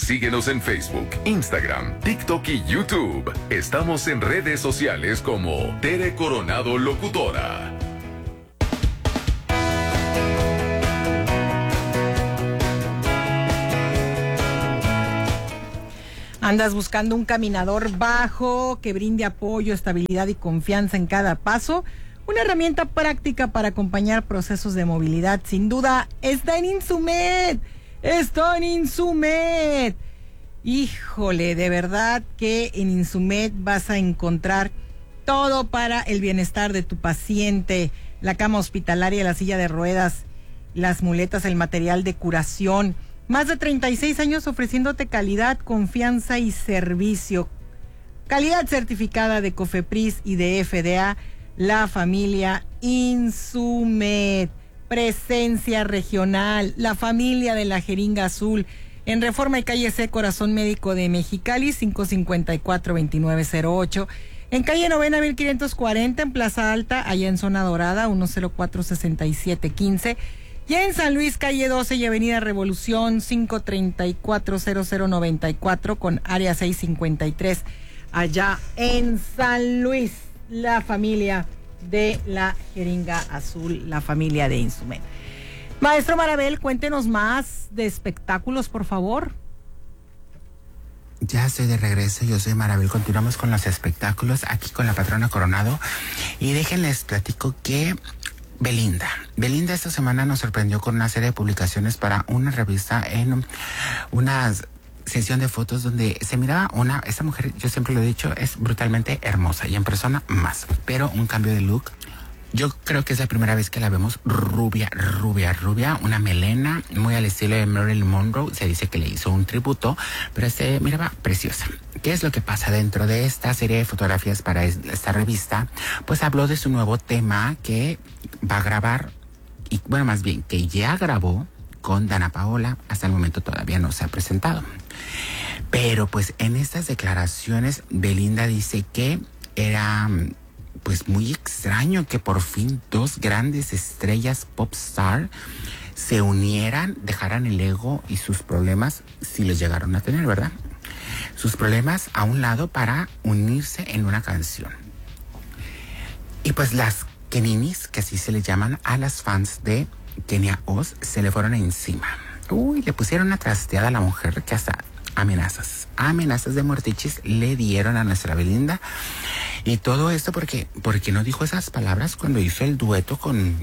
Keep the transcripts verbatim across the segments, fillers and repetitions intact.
Síguenos en Facebook, Instagram, TikTok y YouTube. Estamos en redes sociales como Tere Coronado Locutora. ¿Andas buscando un caminador bajo que brinde apoyo, estabilidad y confianza en cada paso? Una herramienta práctica para acompañar procesos de movilidad, sin duda, está en Insumed. Está en Insumed. Híjole, de verdad que en Insumed vas a encontrar todo para el bienestar de tu paciente. La cama hospitalaria, la silla de ruedas, las muletas, el material de curación. Más de treinta y seis años ofreciéndote calidad, confianza y servicio. Calidad certificada de COFEPRIS y de F D A. La familia Insumed. Presencia regional. La familia de la Jeringa Azul. En Reforma y Calle C, Corazón Médico de Mexicali, cinco cinco cuatro, dos nueve cero ocho. En Calle Novena, mil quinientos cuarenta, en Plaza Alta, allá en Zona Dorada, uno cero cuatro, seis siete uno cinco. Y en San Luis, calle doce y Avenida Revolución, cinco treinta y cuatro, cero cero noventa y cuatro, con área seiscientos cincuenta y tres, allá en San Luis, la familia de la Jeringa Azul, la familia de Insumed. Maestro Marabel, cuéntenos más de espectáculos, por favor. Ya estoy de regreso, yo soy Marabel. Continuamos con los espectáculos aquí con la patrona Coronado. Y déjenles platico que Belinda. Belinda esta semana nos sorprendió con una serie de publicaciones para una revista en una sesión de fotos donde se miraba una, esta mujer, yo siempre lo he dicho, es brutalmente hermosa y en persona más, pero un cambio de look. Yo creo que es la primera vez que la vemos rubia, rubia, rubia, una melena muy al estilo de Marilyn Monroe. Se dice que le hizo un tributo, pero se miraba preciosa. ¿Qué es lo que pasa dentro de esta serie de fotografías para esta revista? Pues habló de su nuevo tema que va a grabar, y bueno, más bien que ya grabó con Dana Paola. Hasta el momento todavía no se ha presentado. Pero pues en estas declaraciones Belinda dice que era pues muy extraño que por fin dos grandes estrellas pop star se unieran, dejaran el ego y sus problemas, si los llegaron a tener, ¿verdad? Sus problemas a un lado para unirse en una canción. Y pues las Keninis, que así se les llaman a las fans de Kenia Oz, se le fueron encima. Uy, le pusieron una trasteada a la mujer que hasta amenazas, amenazas de muertichis le dieron a nuestra Belinda. Y todo esto porque, porque no dijo esas palabras cuando hizo el dueto con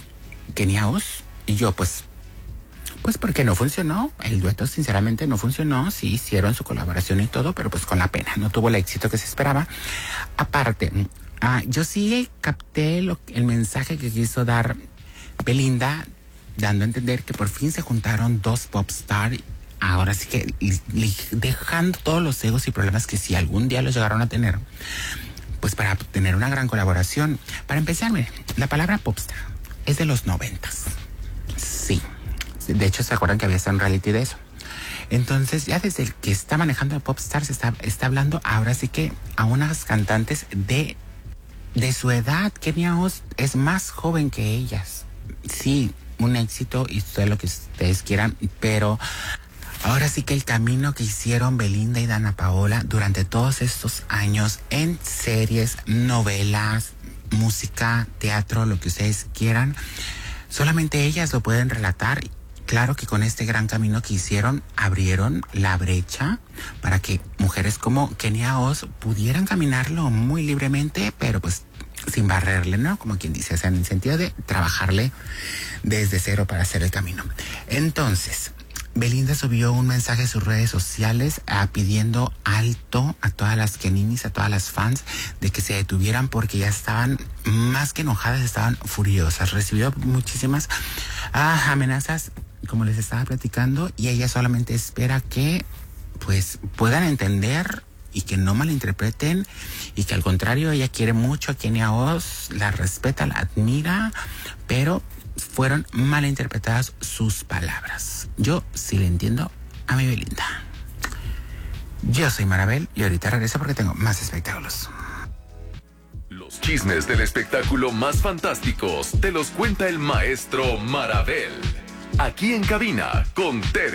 Kenia Oz. Y yo, pues, pues porque no funcionó. El dueto sinceramente no funcionó. Sí hicieron su colaboración y todo, pero pues con la pena. No tuvo el éxito que se esperaba. Aparte, ah, yo sí capté lo, el mensaje que quiso dar Belinda, dando a entender que por fin se juntaron dos pop stars. Ahora sí que li, li, dejando todos los egos y problemas que si algún día los llegaron a tener, pues para tener una gran colaboración. Para empezar, mire, la palabra popstar es de los noventas. Sí. De hecho, ¿se acuerdan que había un reality de eso? Entonces, ya desde el que está manejando el popstar se está, está hablando ahora sí que a unas cantantes de, de su edad. Kenia Oz es más joven que ellas. Sí, un éxito y todo lo que ustedes quieran, pero ahora sí que el camino que hicieron Belinda y Dana Paola durante todos estos años en series, novelas, música, teatro, lo que ustedes quieran, solamente ellas lo pueden relatar. Claro que con este gran camino que hicieron, abrieron la brecha para que mujeres como Kenia Oz pudieran caminarlo muy libremente, pero pues sin barrerle, ¿no? Como quien dice, o sea, en el sentido de trabajarle desde cero para hacer el camino. Entonces, Belinda subió un mensaje a sus redes sociales uh, pidiendo alto a todas las Keninis, a todas las fans, de que se detuvieran porque ya estaban más que enojadas, estaban furiosas. Recibió muchísimas uh, amenazas, como les estaba platicando, y ella solamente espera que pues puedan entender y que no malinterpreten, y que al contrario, ella quiere mucho a Kenia Oz, la respeta, la admira, pero fueron malinterpretadas sus palabras. Yo sí le entiendo a mi Belinda. Yo soy Marabel y ahorita regreso porque tengo más espectáculos. Los chismes del espectáculo más fantásticos te los cuenta el maestro Marabel. Aquí en cabina con Tere.